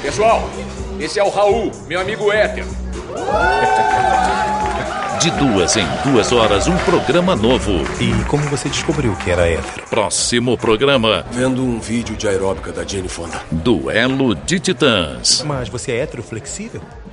Pessoal, esse é o Raul, meu amigo hétero. De 2 em 2 horas, um programa novo. E como você descobriu que era hétero? Próximo programa. Vendo um vídeo de aeróbica da Jane Fonda. Duelo de Titãs. Mas você é hétero flexível?